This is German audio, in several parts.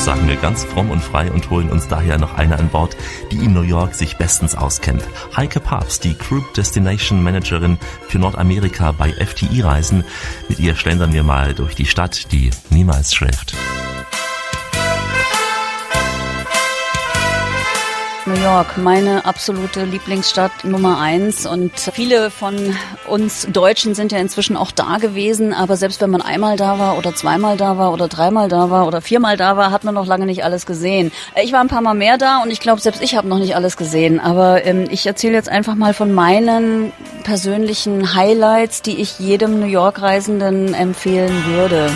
sagen wir ganz fromm und frei und holen uns daher noch eine an Bord, die in New York sich bestens auskennt. Heike Papst, die Group Destination Managerin für Nordamerika bei FTI-Reisen. Mit ihr schlendern wir mal durch die Stadt, die niemals schläft. New York, meine absolute Lieblingsstadt Nummer 1 und viele von uns Deutschen sind ja inzwischen auch da gewesen, aber selbst wenn man einmal da war oder zweimal da war oder dreimal da war oder viermal da war, hat man noch lange nicht alles gesehen. Ich war ein paar Mal mehr da und ich glaube, selbst ich habe noch nicht alles gesehen, aber ich erzähle jetzt einfach mal von meinen persönlichen Highlights, die ich jedem New York-Reisenden empfehlen würde.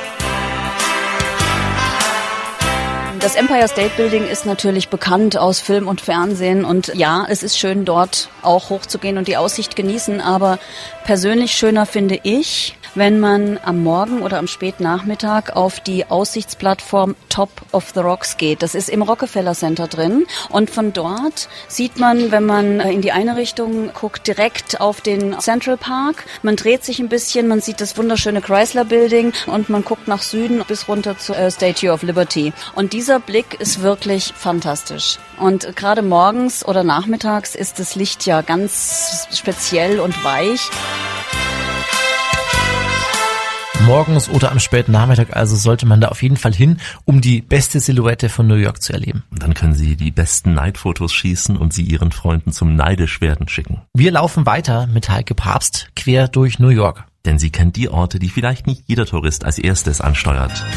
Das Empire State Building ist natürlich bekannt aus Film und Fernsehen und ja, es ist schön, dort auch hochzugehen und die Aussicht genießen, aber persönlich schöner finde ich, wenn man am Morgen oder am Spätnachmittag auf die Aussichtsplattform Top of the Rocks geht. Das ist im Rockefeller Center drin und von dort sieht man, wenn man in die eine Richtung guckt, direkt auf den Central Park. Man dreht sich ein bisschen, man sieht das wunderschöne Chrysler Building und man guckt nach Süden bis runter zur Statue of Liberty. Und dieser Blick ist wirklich fantastisch. Und gerade morgens oder nachmittags ist das Licht ja ganz speziell und weich. Morgens oder am späten Nachmittag also sollte man da auf jeden Fall hin, um die beste Silhouette von New York zu erleben. Dann können Sie die besten Night-Fotos schießen und sie Ihren Freunden zum Neidischwerden schicken. Wir laufen weiter mit Heike Papst quer durch New York. Denn sie kennt die Orte, die vielleicht nicht jeder Tourist als erstes ansteuert.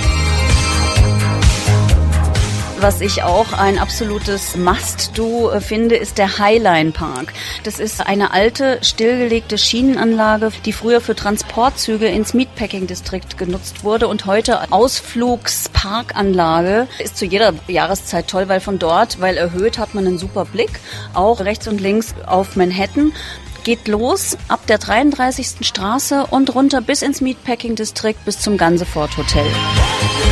Was ich auch ein absolutes Must-Do finde, ist der Highline Park. Das ist eine alte, stillgelegte Schienenanlage, die früher für Transportzüge ins Meatpacking District genutzt wurde und heute Ausflugsparkanlage. Ist zu jeder Jahreszeit toll, weil von dort, weil erhöht, hat man einen super Blick, auch rechts und links auf Manhattan. Geht los ab der 33. Straße und runter bis ins Meatpacking District bis zum Gansevoort Hotel.